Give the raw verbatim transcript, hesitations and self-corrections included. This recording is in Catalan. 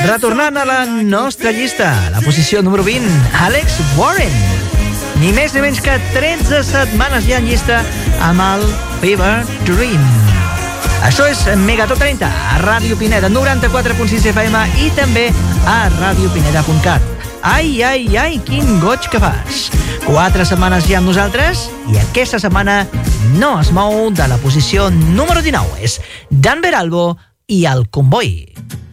Retornant a la nostra llista, la posició número vint, Alex Warren. Ni més ni menys que tretze setmanes ja en llista amb el Fever Dream. Això és Megatop trenta, a Ràdio Pineda, noranta-quatre punt sis F M i també a radiopineda punt cat. Ai, ai, ai, quin goig que fas. Quatre setmanes ja amb nosaltres i aquesta setmana no es mou de la posició número dinou. És Dan Veralbo i el Comboi.